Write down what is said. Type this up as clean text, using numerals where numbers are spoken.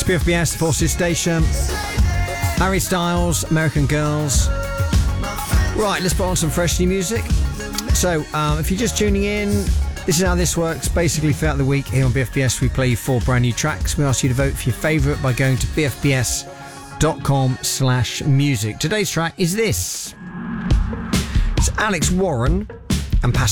BFBS, Forces Station. Harry Styles, American Girls. Right, let's put on some fresh new music. So, if you're just tuning in, this is how this works. Basically, throughout the week here on BFBS, we play you 4 brand new tracks. We ask you to vote for your favourite by going to bfbs.com/music. Today's track is this. It's Alex Warren and